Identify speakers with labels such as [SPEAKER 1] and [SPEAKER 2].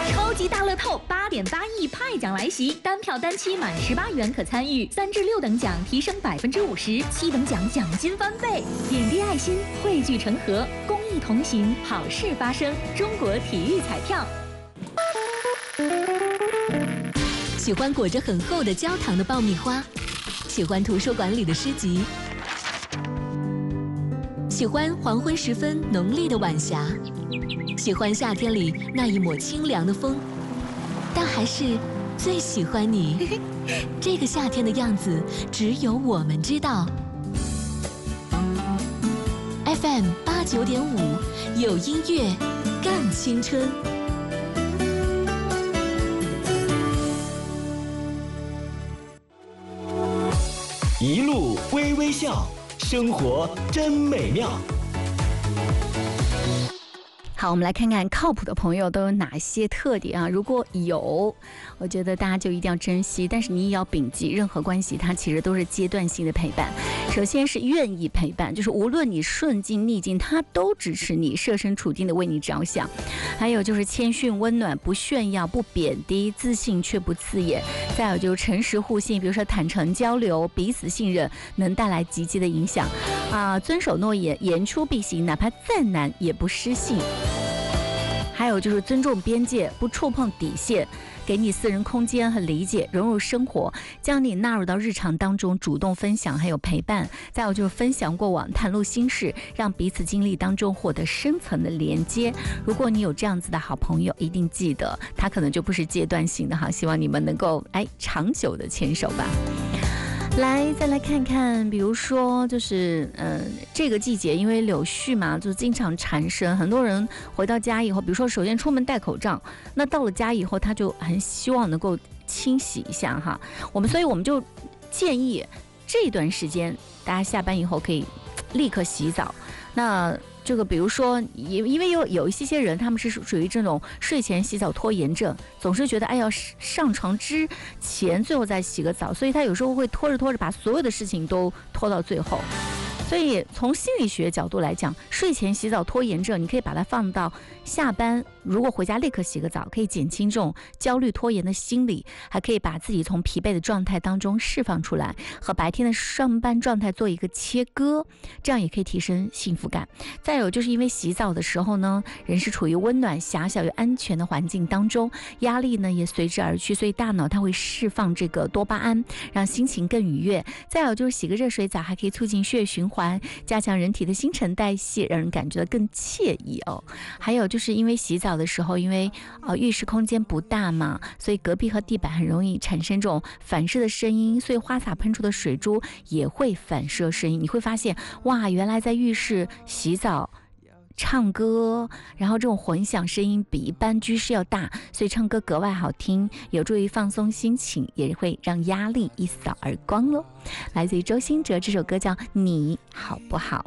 [SPEAKER 1] 超级大乐透8.8亿派奖来袭，单票单期满18元可参与，3至6等奖提升50%，7等奖奖金翻倍。点滴爱心，汇聚成河，公益同行，好事发生。中国体育彩票。
[SPEAKER 2] 喜欢裹着很厚的焦糖的爆米花，喜欢图书馆里的诗集，喜欢黄昏时分浓丽的晚霞，喜欢夏天里那一抹清凉的风，但还是最喜欢你。这个夏天的样子，只有我们知道。FM 89.5，有音乐更青春。
[SPEAKER 3] 一路微微笑，生活真美妙。
[SPEAKER 4] 好，我们来看看靠谱的朋友都有哪些特点啊？如果有，我觉得大家就一定要珍惜，但是你也要铭记，任何关系它其实都是阶段性的陪伴。首先是愿意陪伴，就是无论你顺境逆境，他都支持你，设身处地的为你着想。还有就是谦逊温暖，不炫耀不贬低，自信却不刺眼。再有就是诚实互信，比如说坦诚交流，彼此信任，能带来积极的影响遵守诺言，言出必行，哪怕再难也不失信。还有就是尊重边界，不触碰底线，给你私人空间和理解，融入生活，将你纳入到日常当中，主动分享还有陪伴。再有就是分享过往，袒露心事，让彼此经历当中获得深层的连接。如果你有这样子的好朋友，一定记得他可能就不是阶段性的哈，希望你们能够长久的牵手吧。来，再来看看，比如说就是这个季节因为柳絮嘛，就经常缠身，很多人回到家以后，比如说首先出门戴口罩，那到了家以后他就很希望能够清洗一下哈。所以我们就建议这段时间大家下班以后可以立刻洗澡。那这个比如说因为有一些人他们是属于这种睡前洗澡拖延症，总是觉得要上床之前最后再洗个澡，所以他有时候会拖着把所有的事情都拖到最后。所以从心理学角度来讲，睡前洗澡拖延症你可以把它放到下班，如果回家立刻洗个澡，可以减轻这种焦虑拖延的心理，还可以把自己从疲惫的状态当中释放出来，和白天的上班状态做一个切割，这样也可以提升幸福感。再有就是因为洗澡的时候呢，人是处于温暖狭小又安全的环境当中，压力呢也随之而去，所以大脑它会释放这个多巴胺，让心情更愉悦。再有就是洗个热水澡，还可以促进血液循环，加强人体的新陈代谢，让人感觉到更惬意哦。还有就是因为洗澡的时候，因为浴室空间不大嘛，所以隔壁和地板很容易产生这种反射的声音，所以花洒喷出的水珠也会反射声音。你会发现哇，原来在浴室洗澡唱歌，然后这种混响声音比一般居室要大，所以唱歌格外好听，有助于放松心情，也会让压力一扫而光咯。来自于周兴哲，这首歌叫《你好不好》。